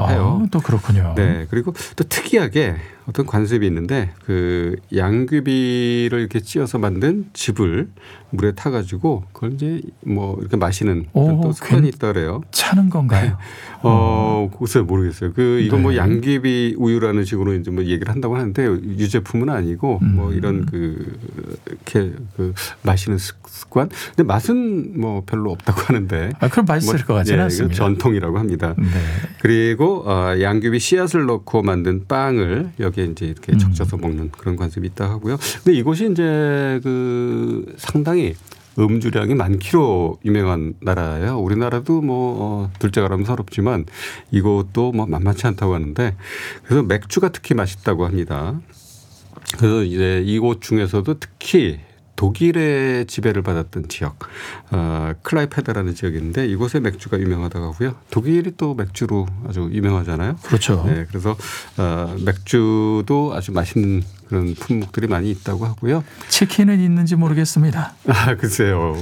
해요. 또 그렇군요. 네. 그리고 또 특이하게 어떤 관습이 있는데 그 양귀비를 이렇게 찌어서 만든 즙을 물에 타가지고 그걸 이제 뭐 이렇게 마시는 또 습관이 있다 그래요. 차는 건가요? 글쎄 모르겠어요. 이건 뭐 양귀비 우유라는 식으로 이제 뭐 얘기를 한다고 하는데 유제품은 아니고 뭐 이런 이렇게 마시는 습관. 근데 맛은 뭐 별로 없다고 하는데. 그럼 맛있을 것 같지는 않습니다. 전통이라고 합니다. 네. 그리고 양귀비 씨앗을 넣고 만든 빵을 여기에 이제 이렇게 적셔서 먹는 그런 관습이 있다 하고요. 근데 이곳이 이제 상당히 음주량이 많기로 유명한 나라예요. 우리나라도 뭐 둘째가라면 서럽지만 이것도 뭐 만만치 않다고 하는데 그래서 맥주가 특히 맛있다고 합니다. 그래서 이제 이곳 중에서도 특히 독일의 지배를 받았던 지역, 클라이페다라는 지역인데 이곳의 맥주가 유명하다고 하고요. 독일이 또 맥주로 아주 유명하잖아요. 그렇죠. 네, 그래서 맥주도 아주 맛있는 그런 품목들이 많이 있다고 하고요. 치킨은 있는지 모르겠습니다. 글쎄요.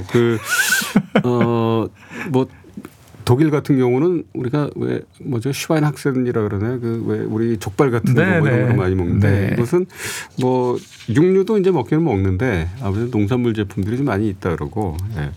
뭐 독일 같은 경우는 우리가 슈바인학센이라 그러나요? 왜 우리 족발 같은 거 이런 거 많이 먹는데 이것은 뭐 육류도 이제 먹기는 먹는데 아무래도 농산물 제품들이 좀 많이 있다 그러고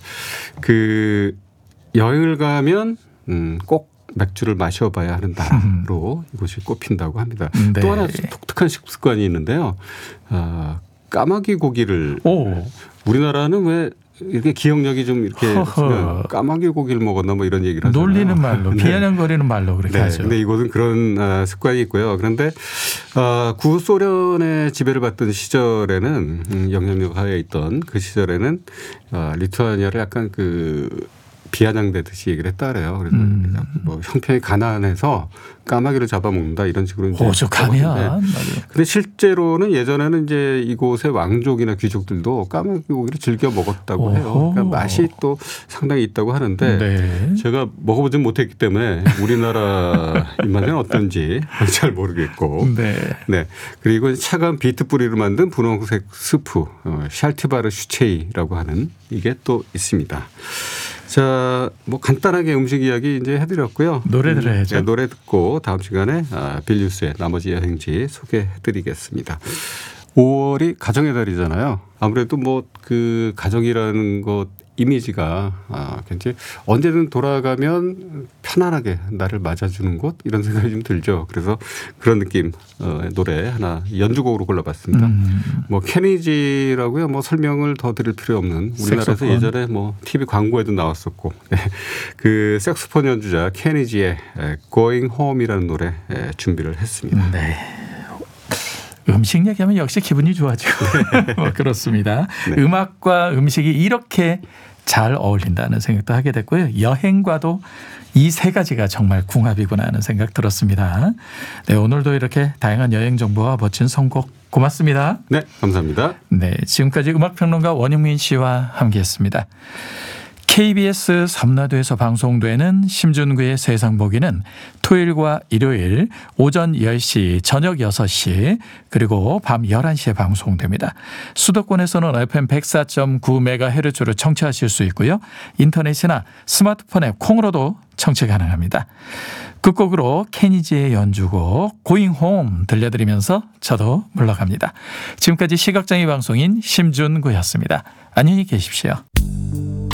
여행을 가면 꼭 맥주를 마셔봐야 하는 나라로 이곳이 꼽힌다고 합니다. 네. 또 하나 독특한 식습관이 있는데요. 까마귀 고기를 우리나라는 왜 이렇게 기억력이 좀 이렇게 까마귀 고기를 먹었나 뭐 이런 얘기를 하잖아요. 놀리는 말로 비아냥거리는 말로 그렇게 하죠. 그런데 이곳은 그런 습관이 있고요. 그런데 구소련의 지배를 받던 시절에는 영향력 하에 있던 그 시절에는 리투아니아를 약간 비아냥대듯이 얘기를 했다 그래요. 그래서 뭐 형편이 가난해서 까마귀를 잡아먹는다 이런 식으로 이제. 오죽하면. 그런데 실제로는 예전에는 이제 이곳의 왕족이나 귀족들도 까마귀 고기를 즐겨 먹었다고 해요. 그러니까 맛이 또 상당히 있다고 하는데 제가 먹어보진 못했기 때문에 우리나라 입맛은 어떤지 잘 모르겠고. 네. 그리고 차가운 비트 뿌리로 만든 분홍색 스프, 샬티바르 슈체이라고 하는 이게 또 있습니다. 자, 뭐 간단하게 음식 이야기 이제 해드렸고요. 노래 들어야죠. 노래 듣고 다음 시간에 빌뉴스의 나머지 여행지 소개해드리겠습니다. 5월이 가정의 달이잖아요. 아무래도 뭐 가정이라는 것 이미지가 굉장히 언제든 돌아가면 편안하게 나를 맞아주는 곳 이런 생각이 좀 들죠. 그래서 그런 느낌 노래 하나 연주곡으로 골라봤습니다. 뭐 케니지라고요. 뭐 설명을 더 드릴 필요 없는 우리나라에서 색소폰. 예전에 뭐 TV 광고에도 나왔었고 그 색소폰 연주자 케니지의 Going Home이라는 노래 준비를 했습니다. 네. 음식 얘기하면 역시 기분이 좋아지고 뭐 그렇습니다. 네. 음악과 음식이 이렇게 잘 어울린다는 생각도 하게 됐고요. 여행과도 이 세 가지가 정말 궁합이구나 하는 생각 들었습니다. 네, 오늘도 이렇게 다양한 여행 정보와 멋진 선곡 고맙습니다. 네, 감사합니다. 네, 지금까지 음악평론가 원영민 씨와 함께했습니다. KBS 삼라도에서 방송되는 심준구의 세상 보기는 토요일과 일요일 오전 10시, 저녁 6시 그리고 밤 11시에 방송됩니다. 수도권에서는 FM 104.9MHz로 청취하실 수 있고요. 인터넷이나 스마트폰에 콩으로도 청취 가능합니다. 끝곡으로 케니지의 연주곡 Going Home 들려드리면서 저도 물러갑니다. 지금까지 시각장애 방송인 심준구였습니다. 안녕히 계십시오.